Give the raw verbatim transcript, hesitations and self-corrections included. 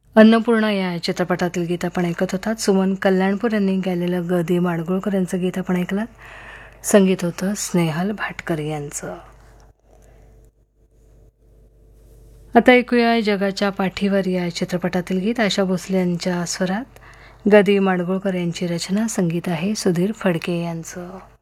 अन्नपूर्णा या चित्रपटातील गीत आपण ऐकत होतात. सुमन कल्याणपूर यांनी गायलेलं ग दी माडगुळकर यांचं गीत आपण ऐकलं. संगीत होतं स्नेहल भाटकर यांचं. आता ऐकूया जगाच्या पाठीवर या चित्रपटातील गीत आशा भोसले यांच्या स्वरात. ग दी माडगुळकर यांची रचना, संगीत आहे सुधीर फडके यांचं.